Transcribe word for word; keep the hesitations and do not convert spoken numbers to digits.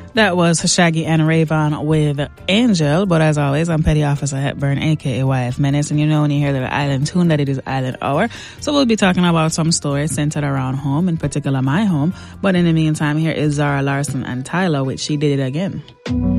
That was Shaggy and Rayvon with Angel. But as always, I'm Petty Officer Hepburn, a k a. Y F Menace. And you know when you hear the Island Tune that it is Island Hour. So we'll be talking about some stories centered around home, in particular my home. But in the meantime, here is Zara Larsson and Tyler with She Did It Again.